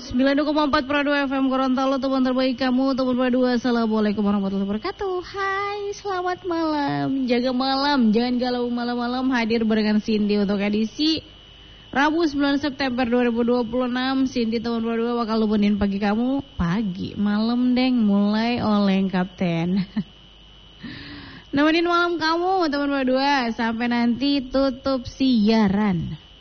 92,4 Prado FM Gorontalo, teman terbaik kamu, teman berdua. Assalamualaikum warahmatullahi wabarakatuh. Hai, selamat malam. Jaga malam, jangan galau malam-malam. Hadir barengan Cindy untuk edisi Rabu 9 September 2026. Cindy teman berdua bakal lupain pagi kamu. Pagi, malam deng, mulai oleng kapten. Nemenin malam kamu, teman berdua, sampai nanti tutup siaran.